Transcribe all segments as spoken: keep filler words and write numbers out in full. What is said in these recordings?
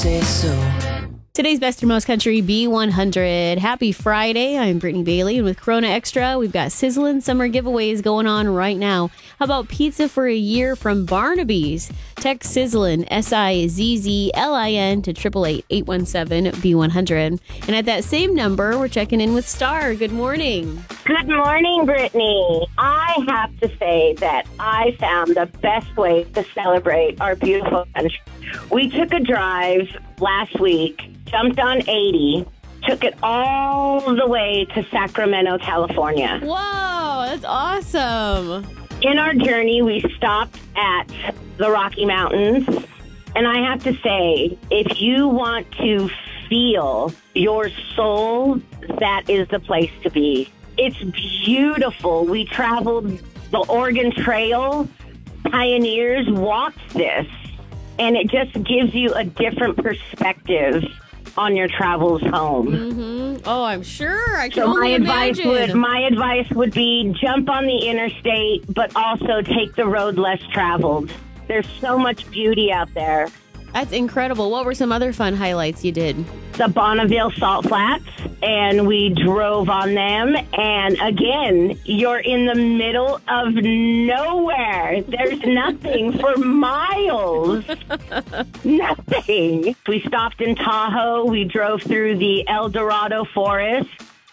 Say so. Today's Best and Most Country B one hundred. Happy Friday. I'm Brittany Bailey, and with Corona Extra, we've got sizzling summer giveaways going on right now. How about pizza for a year from Barnaby's? Text sizzlin, S I Z Z L I N, to eight eight eight, eight one seven, B one hundred. And at that same number, we're checking in with Star. Good morning. Good morning, Brittany. I have to say that I found the best way to celebrate our beautiful country. We took a drive last week, jumped on eighty, took it all the way to Sacramento, California. Whoa, that's awesome. In our journey, we stopped at the Rocky Mountains. And I have to say, if you want to feel your soul, that is the place to be. It's beautiful. We traveled the Oregon Trail. Pioneers walked this. And it just gives you a different perspective on your travels home. Mm-hmm. Oh, I'm sure. I can so only my advice imagine. would my advice would be jump on the interstate, but also take the road less traveled. There's so much beauty out there. That's incredible. What were some other fun highlights you did? The Bonneville Salt Flats, and we drove on them. And again, you're in the middle of nowhere. There's nothing for miles. Nothing. We stopped in Tahoe. We drove through the El Dorado Forest.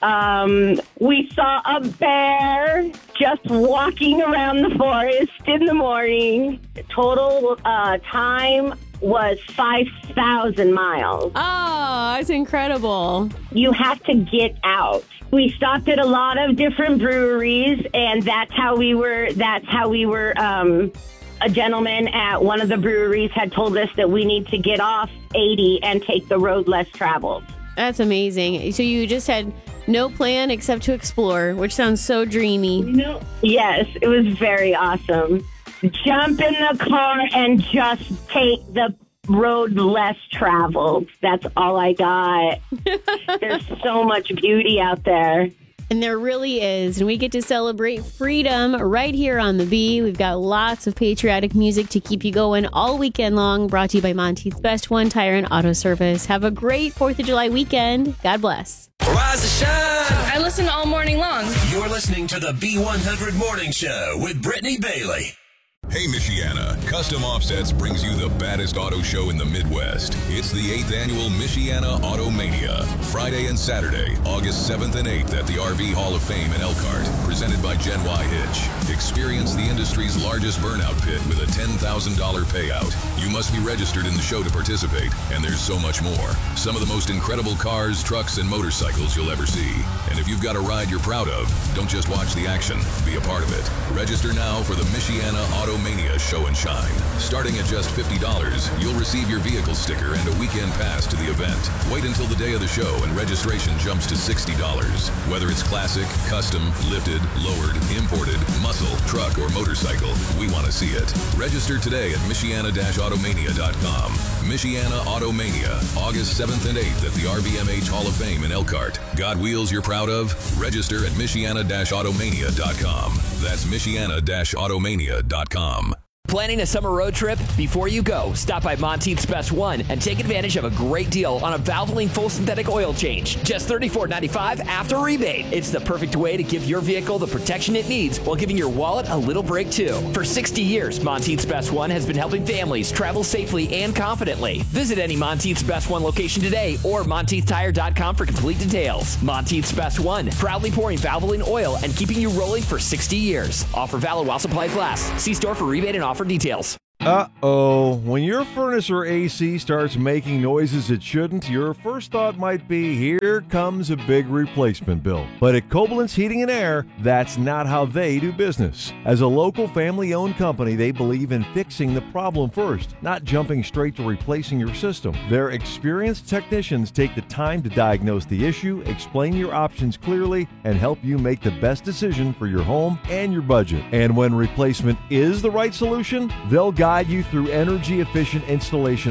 Um, we saw a bear just walking around the forest in the morning. Total uh, time was five thousand miles. Oh, that's incredible. You have to get out. We stopped at a lot of different breweries, and that's how we were, that's how we were, um, a gentleman at one of the breweries had told us that we need to get off eighty and take the road less traveled. That's amazing. So you just had no plan except to explore, which sounds so dreamy. No. Yes, it was very awesome. Jump in the car and just take the road less traveled. That's all I got. There's so much beauty out there. And there really is. And we get to celebrate freedom right here on the B. We've got lots of patriotic music to keep you going all weekend long. Brought to you by Monteith's Best One Tire and Auto Service. Have a great fourth of July weekend. God bless. Rise and shine. I listen all morning long. You're listening to the B one hundred Morning Show with Brittany Bailey. Hey, Michiana, Custom Offsets brings you the baddest auto show in the Midwest. It's the eighth annual Michiana Auto Mania, Friday and Saturday, August seventh and eighth at the R V Hall of Fame in Elkhart, presented by Gen Y Hitch. Experience the industry's largest burnout pit with a ten thousand dollars payout. You must be registered in the show to participate, and there's so much more. Some of the most incredible cars, trucks, and motorcycles you'll ever see. And if you've got a ride you're proud of, don't just watch the action, be a part of it. Register now for the Michiana Auto Mania Show and Shine. Starting at just fifty dollars, you'll receive your vehicle sticker and a weekend pass to the event. Wait until the day of the show and registration jumps to sixty dollars. Whether it's classic, custom, lifted, lowered, imported, muscle, truck, or motorcycle, we want to see it. Register today at Michiana Automania dot com. Michiana Automania, August seventh and eighth at the R V M H Hall of Fame in Elkhart. Got wheels you're proud of? Register at Michiana Automania dot com. That's Michiana Automania dot com. Planning a summer road trip? Before you go, stop by Monteith's Best One and take advantage of a great deal on a Valvoline full synthetic oil change. Just thirty-four ninety-five after rebate. It's the perfect way to give your vehicle the protection it needs while giving your wallet a little break too. For sixty years, Monteith's Best One has been helping families travel safely and confidently. Visit any Monteith's Best One location today or Monteith Tire dot com for complete details. Monteith's Best One, proudly pouring Valvoline oil and keeping you rolling for sixty years. Offer valid while supplies last. See store for rebate and offer for details. Uh-oh. When your furnace or A C starts making noises it shouldn't, your first thought might be, here comes a big replacement bill. But at Koblenz Heating and Air, that's not how they do business. As a local family-owned company, they believe in fixing the problem first, not jumping straight to replacing your system. Their experienced technicians take the time to diagnose the issue, explain your options clearly, and help you make the best decision for your home and your budget. And when replacement is the right solution, they'll guide you through energy-efficient installation